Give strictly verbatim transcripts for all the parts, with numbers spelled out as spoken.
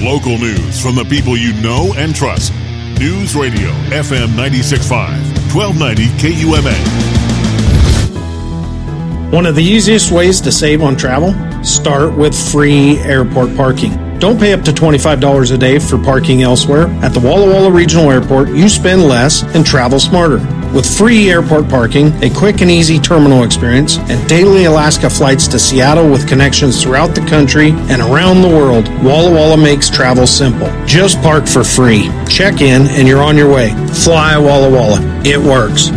Local news from the people you know and trust. News Radio F M ninety-six point five, twelve ninety K U M A. One of the easiest ways to save on travel? Start with free airport parking. Don't pay up to twenty-five dollars a day for parking elsewhere. At the Walla Walla Regional Airport, you spend less and travel smarter. With free airport parking, a quick and easy terminal experience, and daily Alaska flights to Seattle with connections throughout the country and around the world, Walla Walla makes travel simple. Just park for free. Check in and you're on your way. Fly Walla Walla. It works.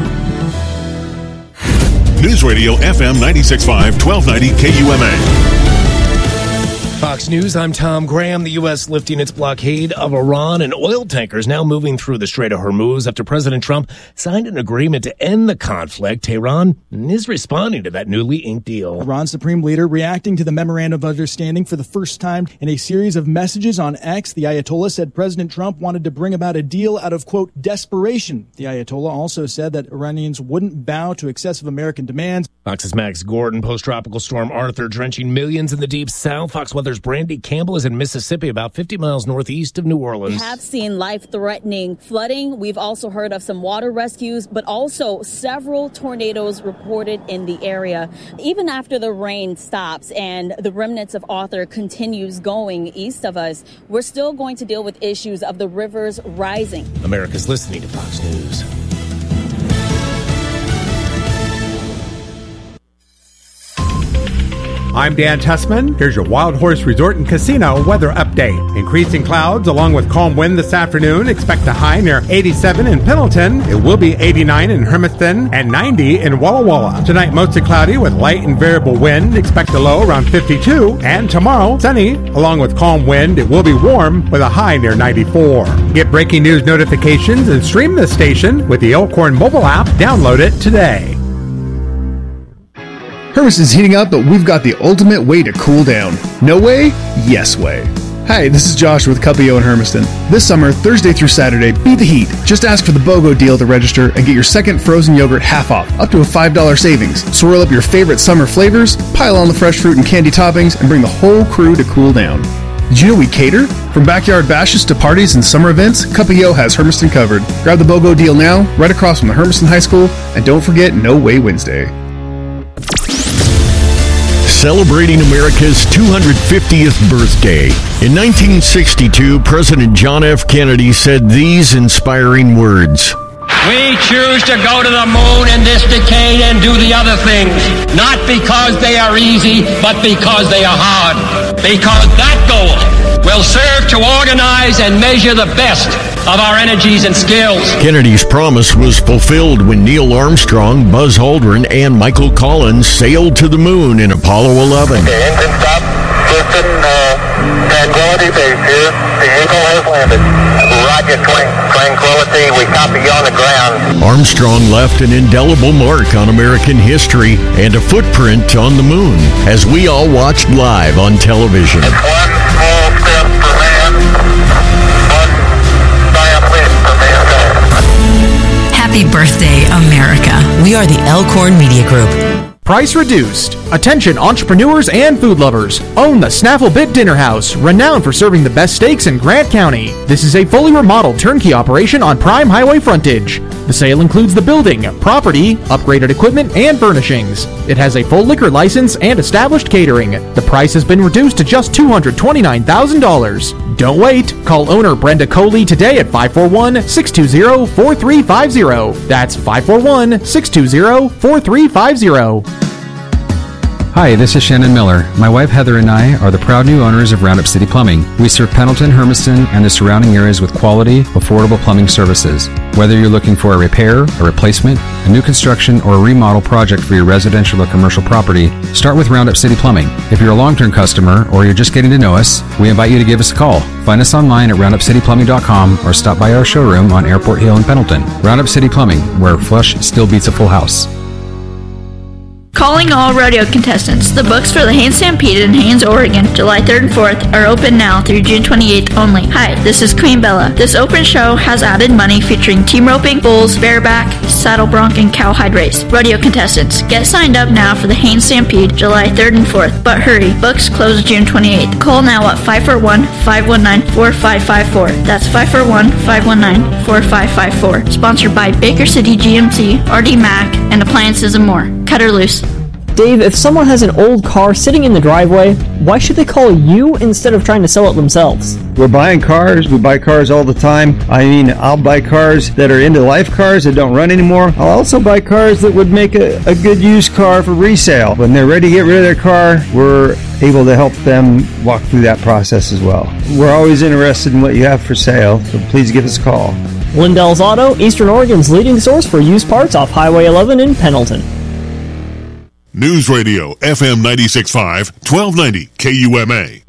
News Radio F M ninety-six point five, twelve ninety K U M A. Fox News, I'm Tom Graham. The U S lifting its blockade of Iran, and oil tankers now moving through the Strait of Hormuz after President Trump signed an agreement to end the conflict. Tehran is responding to that newly inked deal. Iran's supreme leader reacting to the memorandum of understanding for the first time in a series of messages on X. The Ayatollah said President Trump wanted to bring about a deal out of, quote, desperation. The Ayatollah also said that Iranians wouldn't bow to excessive American demands. Fox's Max Gordon. Post-tropical storm Arthur drenching millions in the deep south. Fox Weather's Brandy Campbell is in Mississippi, about fifty miles northeast of New Orleans. We have seen life-threatening flooding. We've also heard of some water rescues, but also several tornadoes reported in the area. Even after the rain stops and the remnants of Arthur continues going east of us, we're still going to deal with issues of the rivers rising. America's listening to Fox News. I'm Dan Tessman. Here's your Wild Horse Resort and Casino weather update. Increasing clouds along with calm wind this afternoon. Expect a high near eighty-seven in Pendleton. It will be eighty-nine in Hermiston and ninety in Walla Walla. Tonight, mostly cloudy with light and variable wind. Expect a low around fifty-two. And tomorrow, sunny along with calm wind. It will be warm with a high near ninety-four. Get breaking news notifications and stream the station with the Elkhorn mobile app. Download it today. Hermiston's heating up, but we've got the ultimate way to cool down. No way? Yes way. Hi, this is Josh with Cuppio in Hermiston. This summer, Thursday through Saturday, beat the heat. Just ask for the BOGO deal to register and get your second frozen yogurt half off, up to a five dollars savings. Swirl up your favorite summer flavors, pile on the fresh fruit and candy toppings, and bring the whole crew to cool down. Did you know we cater? From backyard bashes to parties and summer events, Cuppio has Hermiston covered. Grab the BOGO deal now, right across from the Hermiston High School, and don't forget No Way Wednesday. Celebrating America's two hundred fiftieth birthday. In nineteen sixty-two, President John F. Kennedy said these inspiring words. We choose to go to the moon in this decade and do the other things, not because they are easy, but because they are hard. Because that goal will serve to organize and measure the best of our energies and skills. Kennedy's promise was fulfilled when Neil Armstrong, Buzz Aldrin, and Michael Collins sailed to the moon in Apollo eleven. Okay, engine stop. Houston, uh, Tranquility Base here. The Eagle has landed. Roger, Tranquility. We copy you on the ground. Armstrong left an indelible mark on American history and a footprint on the moon as we all watched live on television. It's one small step for man, one giant leap for mankind. Happy birthday, America. We are the Elkhorn Media Group. Price reduced. Attention entrepreneurs and food lovers. Own the Snaffle Bit Dinner House, renowned for serving the best steaks in Grant County. This is a fully remodeled turnkey operation on prime highway frontage. The sale includes the building, property, upgraded equipment, and furnishings. It has a full liquor license and established catering. The price has been reduced to just two hundred twenty-nine thousand dollars. Don't wait. Call owner Brenda Coley today at five four one, six two zero, four three five zero. That's five four one, six two zero, four three five zero. Hi, this is Shannon Miller. My wife Heather and I are the proud new owners of Roundup City Plumbing. We serve Pendleton, Hermiston, and the surrounding areas with quality, affordable plumbing services. Whether you're looking for a repair, a replacement, a new construction, or a remodel project for your residential or commercial property, start with Roundup City Plumbing. If you're a long-term customer or you're just getting to know us, we invite you to give us a call. Find us online at roundup city plumbing dot com or stop by our showroom on Airport Hill in Pendleton. Roundup City Plumbing, where flush still beats a full house. Calling all rodeo contestants. The books for the Haines Stampede in Haines, Oregon, July third and fourth are open now through June twenty-eighth only. Hi, this is Queen Bella. This open show has added money featuring team roping, bulls, bareback, saddle bronc, and cowhide race. Rodeo contestants, get signed up now for the Haines Stampede July third and fourth. But hurry, books close June twenty-eighth. Call now at five four one, five one nine, four five five four. That's five four one, five one nine, four five five four. Sponsored by Baker City G M C, R D Mac, and Appliances and More. Cut her loose. Dave, if someone has an old car sitting in the driveway, why should they call you instead of trying to sell it themselves? We're buying cars. We buy cars all the time. I mean, I'll buy cars that are end-of-life cars that don't run anymore. I'll also buy cars that would make a, a good used car for resale. When they're ready to get rid of their car, we're able to help them walk through that process as well. We're always interested in what you have for sale, so please give us a call. Lindell's Auto, Eastern Oregon's leading source for used parts off Highway eleven in Pendleton. News Radio F M ninety-six point five, twelve ninety K U M A.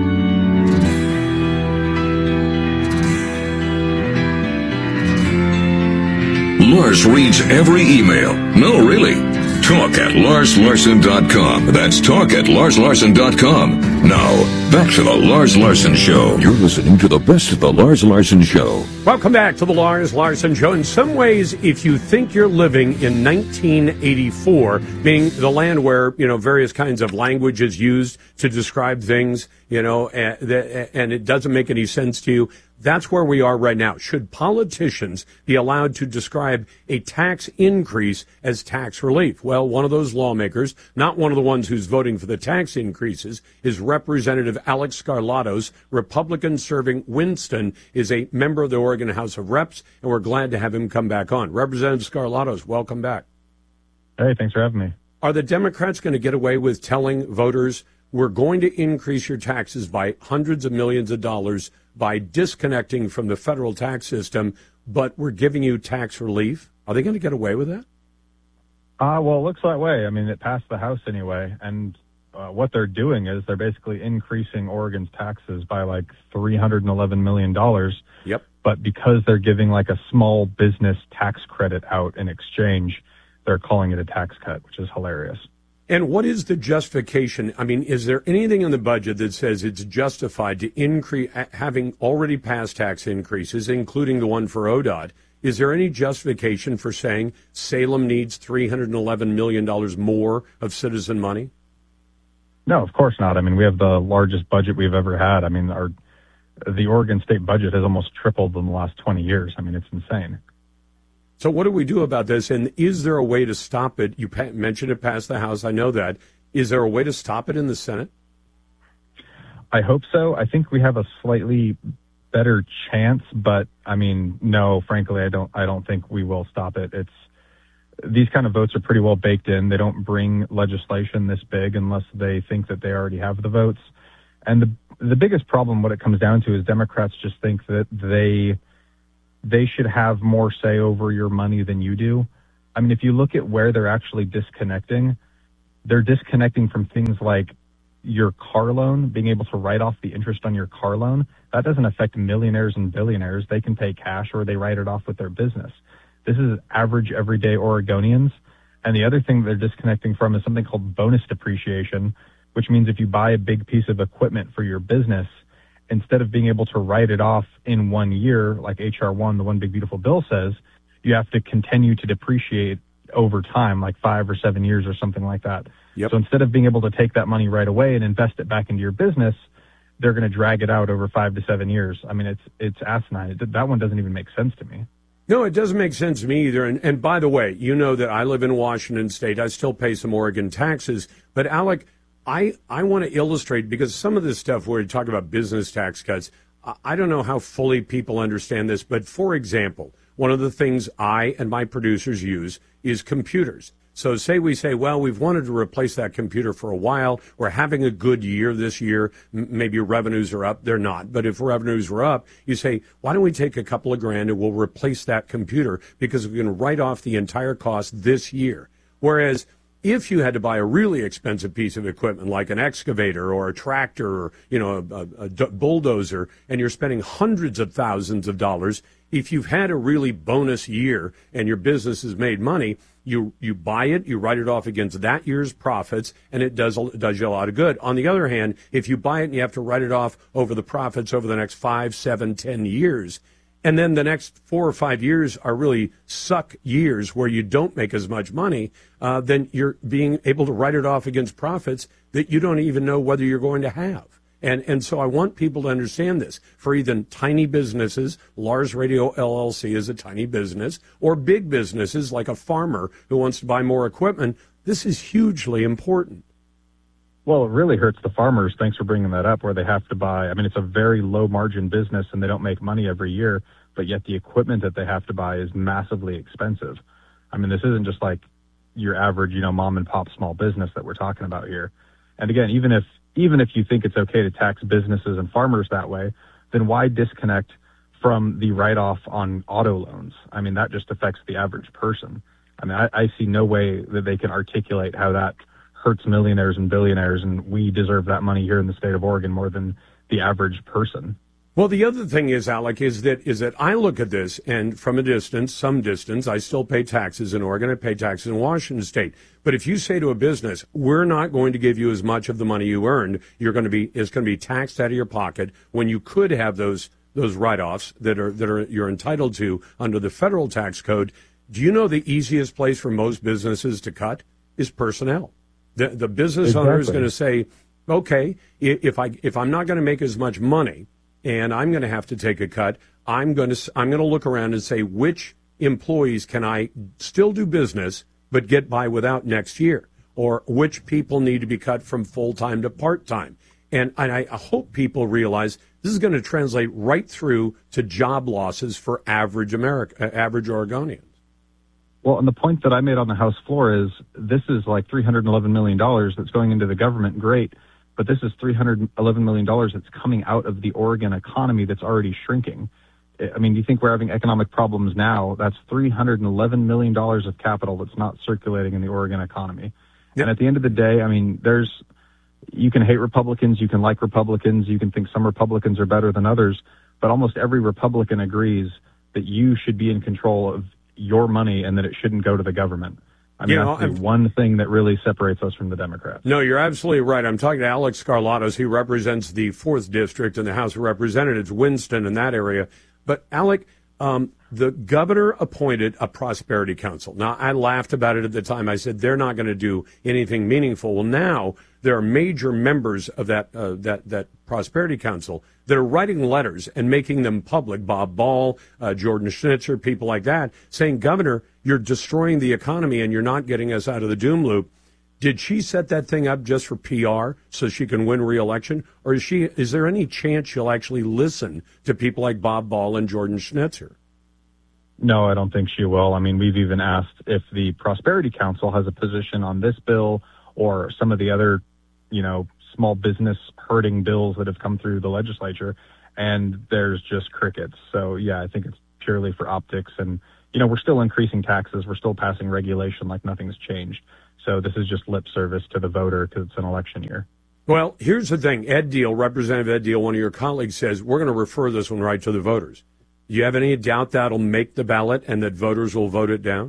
Lars reads every email. No, really. Talk at Lars Larson dot com. That's talk at Lars Larson dot com. Now, back to the Lars Larson Show. You're listening to the best of the Lars Larson Show. Welcome back to the Lars Larson Show. In some ways, if you think you're living in nineteen eighty-four, being the land where, you know, various kinds of language is used to describe things, you know, and it doesn't make any sense to you, that's where we are right now. Should politicians be allowed to describe a tax increase as tax relief? Well, one of those lawmakers, not one of the ones who's voting for the tax increases, is Representative Alex Scarlatos, Republican serving Winston, is a member of the Oregon House of Reps, and we're glad to have him come back on. Representative Scarlatos, welcome back. Hey, thanks for having me. Are the Democrats going to get away with telling voters, we're going to increase your taxes by hundreds of millions of dollars by disconnecting from the federal tax system, but we're giving you tax relief? Are they going to get away with that? Uh, well, it looks that way. I mean, it passed the House anyway, and uh, what they're doing is they're basically increasing Oregon's taxes by like three hundred eleven million dollars. Yep. But because they're giving like a small business tax credit out in exchange, they're calling it a tax cut, which is hilarious. And what is the justification? I mean, is there anything in the budget that says it's justified to increase, having already passed tax increases, including the one for O D O T? Is there any justification for saying Salem needs three hundred eleven million dollars more of citizen money? No, of course not. I mean, we have the largest budget we've ever had. I mean, our the Oregon state budget has almost tripled in the last twenty years. I mean, it's insane. So what do we do about this? And is there a way to stop it? You pa- mentioned it passed the House. I know that. Is there a way to stop it in the Senate? I hope so. I think we have a slightly better chance, but I mean, no, frankly, I don't, I don't think we will stop it. It's, these kind of votes are pretty well baked in. They don't bring legislation this big unless they think that they already have the votes. And the, the biggest problem, what it comes down to, is Democrats just think that they, they should have more say over your money than you do. I mean, if you look at where they're actually disconnecting, they're disconnecting from things like your car loan, being able to write off the interest on your car loan. That doesn't affect millionaires and billionaires. They can pay cash or they write it off with their business. This is average, everyday Oregonians. And the other thing they're disconnecting from is something called bonus depreciation, which means if you buy a big piece of equipment for your business, instead of being able to write it off in one year, like H R one, the One Big Beautiful Bill says, you have to continue to depreciate over time, like five or seven years or something like that. Yep. So instead of being able to take that money right away and invest it back into your business, they're going to drag it out over five to seven years. I mean, it's it's asinine. That one doesn't even make sense to me. No, it doesn't make sense to me either. And, and by the way, you know that I live in Washington State. I still pay some Oregon taxes. But, Alec, I, I want to illustrate, because some of this stuff where you talk about business tax cuts, I, I don't know how fully people understand this. But, for example, one of the things I and my producers use is computers. So say we say, well, we've wanted to replace that computer for a while. We're having a good year this year. M- maybe revenues are up. They're not. But if revenues were up, you say, why don't we take a couple of grand and we'll replace that computer because we can write off the entire cost this year. Whereas if you had to buy a really expensive piece of equipment like an excavator or a tractor or, you know, a, a, a bulldozer, and you're spending hundreds of thousands of dollars, if you've had a really bonus year and your business has made money, you you buy it, you write it off against that year's profits, and it does does you a lot of good. On the other hand, if you buy it and you have to write it off over the profits over the next five, seven, ten years, and then the next four or five years are really suck years where you don't make as much money, uh, then you're being able to write it off against profits that you don't even know whether you're going to have. And and so I want people to understand this. For even tiny businesses, Lars Radio L L C is a tiny business, or big businesses like a farmer who wants to buy more equipment, this is hugely important. Well, it really hurts the farmers. Thanks for bringing that up, where they have to buy. I mean, it's a very low margin business and they don't make money every year, but yet the equipment that they have to buy is massively expensive. I mean, this isn't just like your average, you know, mom and pop small business that we're talking about here. And again, even if even if you think it's okay to tax businesses and farmers that way, then why disconnect from the write-off on auto loans? I mean, that just affects the average person. I mean, I, I see no way that they can articulate how that hurts millionaires and billionaires, and we deserve that money here in the state of Oregon more than the average person. Well, the other thing is, Alec, is that is that I look at this, and from a distance, some distance, I still pay taxes in Oregon. I pay taxes in Washington State. But if you say to a business, we're not going to give you as much of the money you earned, you're going to be it's going to be taxed out of your pocket when you could have those those write-offs that are that are you're entitled to under the federal tax code. Do you know the easiest place for most businesses to cut is personnel? The the business Exactly. owner is going to say, okay, if I if I'm not going to make as much money, and I'm going to have to take a cut, I'm going to I'm going to look around and say, which employees can I still do business but get by without next year? Or which people need to be cut from full-time to part-time? And, and I hope people realize this is going to translate right through to job losses for average America, uh, average Oregonians. Well, and the point that I made on the House floor is this is like three hundred eleven million dollars that's going into the government, great. But this is three hundred eleven million dollars that's coming out of the Oregon economy that's already shrinking. I mean, do you think we're having economic problems now? That's three hundred eleven million dollars of capital that's not circulating in the Oregon economy. Yep. And at the end of the day, I mean, there's, you can hate Republicans, you can like Republicans, you can think some Republicans are better than others, but almost every Republican agrees that you should be in control of your money and that it shouldn't go to the government. I mean, you know, that's the one thing that really separates us from the Democrats. No, you're absolutely right. I'm talking to Alex Scarlatos. He represents the fourth District in the House of Representatives, Winston, in that area. But, Alec, um, the governor appointed a prosperity council. Now, I laughed about it at the time. I said they're not going to do anything meaningful. Well, now there are major members of that uh, that that prosperity council that are writing letters and making them public. Bob Ball, uh, Jordan Schnitzer, people like that, saying, Governor, you're destroying the economy and you're not getting us out of the doom loop. Did she set that thing up just for P R so she can win re-election? Or is she? Is there any chance she'll actually listen to people like Bob Ball and Jordan Schnitzer? No, I don't think she will. I mean, we've even asked if the Prosperity Council has a position on this bill or some of the other, you know, small business hurting bills that have come through the legislature, and there's just crickets. So, yeah, I think it's purely for optics. And, you know, we're still increasing taxes. We're still passing regulation like nothing's changed. So this is just lip service to the voter because it's an election year. Well, here's the thing. Ed Deal, Representative Ed Deal, one of your colleagues, says we're going to refer this one right to the voters. Do you have any doubt that'll make the ballot and that voters will vote it down?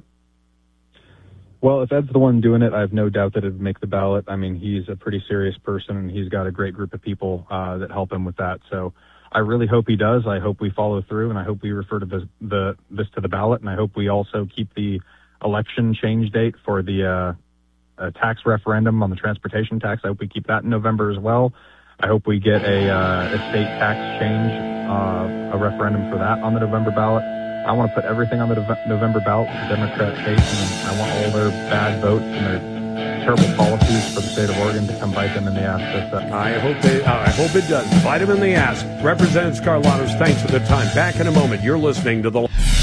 Well, if Ed's the one doing it, I have no doubt that it would make the ballot. I mean, he's a pretty serious person, and he's got a great group of people uh, that help him with that. So I really hope he does. I hope we follow through, and I hope we refer to this, the, this to the ballot, and I hope we also keep the election change date for the uh, uh, tax referendum on the transportation tax. I hope we keep that in November as well. I hope we get a, uh, a state tax change, uh, a referendum for that on the November ballot. I want to put everything on the November ballot with the Democrat states, and I want all their bad votes and their terrible policies for the state of Oregon to come bite them in the ass. But, uh, I hope they, uh, I hope it does. Bite them in the ass. Representative Scarlatos, thanks for the time. Back in a moment. You're listening to the...